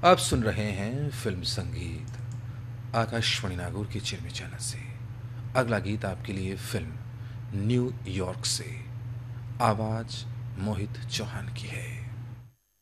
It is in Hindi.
आप सुन रहे हैं फिल्म संगीत आकाशवाणी नागौर के चिरमी चैनल से। अगला गीत आपके लिए फिल्म न्यूयॉर्क से आवाज मोहित चौहान की है।